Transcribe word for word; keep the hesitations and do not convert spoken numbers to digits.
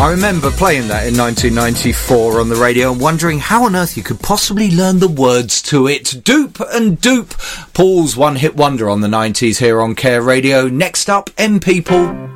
I remember playing that in nineteen ninety-four on the radio and wondering how on earth you could possibly learn the words to it. Dupe and Dupe, Paul's one-hit wonder on the nineties here on Care Radio. Next up, M People.